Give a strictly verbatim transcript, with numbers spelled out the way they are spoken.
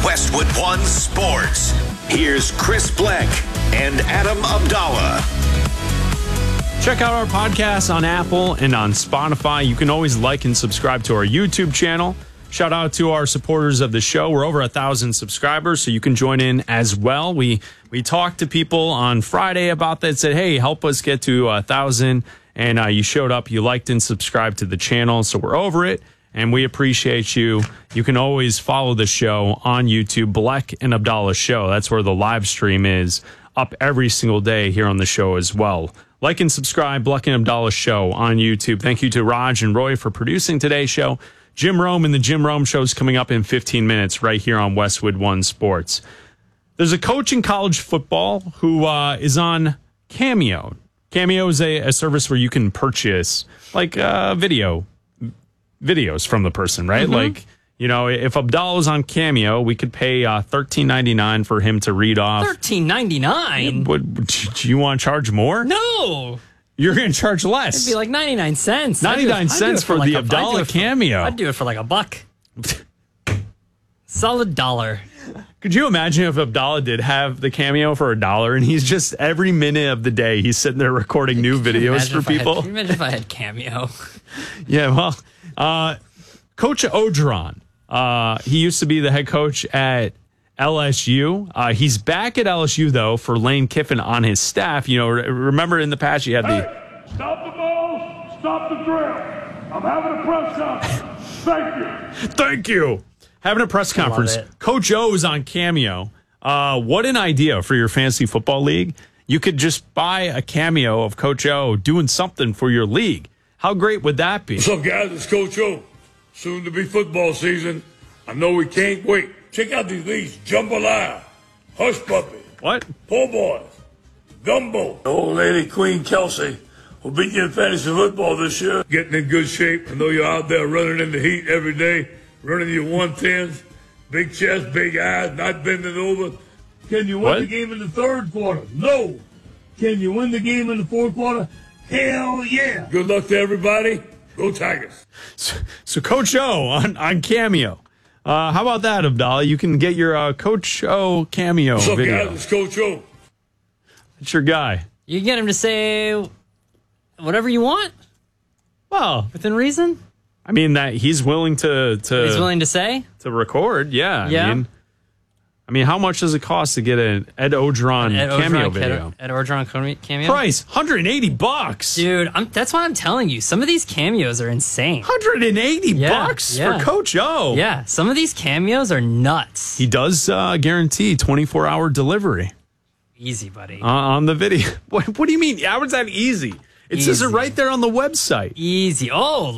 Westwood One Sports. Here's Chris Bleck and Adam Abdallah. Check out our podcast on Apple and on Spotify. You can always like and subscribe to our YouTube channel. Shout out to our supporters of the show. We're over a thousand subscribers, so you can join in as well. We we talked to people on Friday about that, said, hey, help us get to a thousand. And uh, you showed up, you liked and subscribed to the channel. So we're over it, and we appreciate you. You can always follow the show on YouTube, Bleck and Abdallah Show. That's where the live stream is, up every single day here on the show as well. Like and subscribe, Bleck and Abdallah Show on YouTube. Thank you to Raj and Roy for producing today's show. Jim Rome and the Jim Rome Show is coming up in fifteen minutes right here on Westwood One Sports. There's a coach in college football who uh, is on Cameo. Cameo is a, a service where you can purchase like uh, video videos from the person, right? Mm-hmm. Like, you know, if Abdallah's on Cameo, we could pay uh, thirteen ninety-nine for him to read off. thirteen ninety-nine? Would, do you want to charge more? No. You're going to charge less. It'd be like ninety-nine cents. ninety-nine cents for, for like the Abdallah Cameo. I'd do it for like a buck. Solid dollar. Could you imagine if Abdallah did have the Cameo for a dollar and he's just every minute of the day he's sitting there recording new videos for people? Had, can you imagine if I had Cameo? Yeah, well, uh, Coach Orgeron, uh, he used to be the head coach at L S U. Uh, he's back at L S U, though, for Lane Kiffin on his staff. You know, re- remember in the past you had hey, the... Stop the ball, stop the drill. I'm having a press conference. Thank you. Thank you. Having a press conference. Coach O is on Cameo. Uh, what an idea for your fantasy football league. You could just buy a cameo of Coach O doing something for your league. How great would that be? What's up, guys? It's Coach O. Soon to be football season. I know we can't wait. Check out these leagues. Jambalaya, Hush Puppy. What? Poor Boys, Gumbo. The old lady, Queen Kelsey, will beat you in fantasy football this year. Getting in good shape. I know you're out there running in the heat every day, running your one tens, big chest, big eyes, not bending over. Can you win what? the game in the third quarter? No. Can you win the game in the fourth quarter? Hell yeah. Good luck to everybody. Go Tigers. So, so Coach O on, on Cameo. Uh, how about that, Abdallah? You can get your uh, Coach O Cameo What's up, video. guys? It's Coach O. It's your guy. You get him to say whatever you want? Well, within reason? I mean, that he's willing to... to he's willing to say? To record, yeah. Yeah. I mean, I mean, how much does it cost to get an Ed Orgeron Ed Cameo Orgeron, video? Ed Orgeron Cameo? Price, one hundred eighty bucks. Dude, I'm, that's why I'm telling you. Some of these cameos are insane. one hundred eighty yeah, bucks yeah. for Coach O. Yeah, some of these cameos are nuts. He does uh, guarantee twenty-four hour delivery. Easy, buddy. Uh, on the video. What, what do you mean? How is that easy? It easy. says it right there on the website. Easy. Oh,